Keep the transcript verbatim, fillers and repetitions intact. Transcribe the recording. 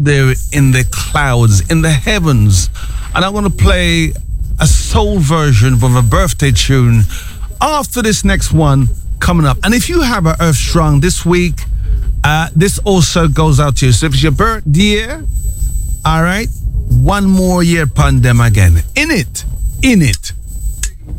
there in the clouds, in the heavens. And I'm going to play a soul version of a birthday tune after this next one coming up. And if you have a Earth Strong this week, uh, this also goes out to you. So if it's your birthday, all right, one more year upon them again. In it, in it.